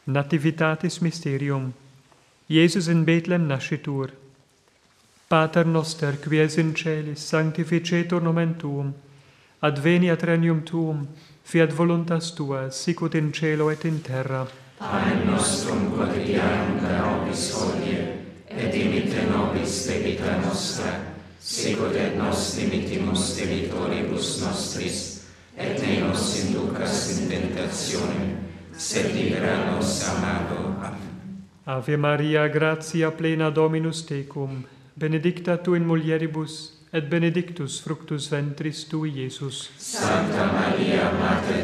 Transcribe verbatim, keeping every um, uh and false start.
Nativitatis Mysterium. Iesus in Bethlehem nascitur. Pater noster, qui es in celis, sanctificetur nomen tuum. Adveniat regnum tuum, fiat voluntas tua, sicut in cielo et in terra. Panem nostrum quotidianum da nobis hodie, et dimitte nobis debita nostra, sicut et nos dimittimus debitoribus nostris, et ne nos inducas in tentationem, sed libera nos a malo. Amen. Ave Maria, gratia plena Dominus tecum, benedicta tu in mulieribus, et benedictus fructus ventris tui, Iesus. Sancta Maria, Mater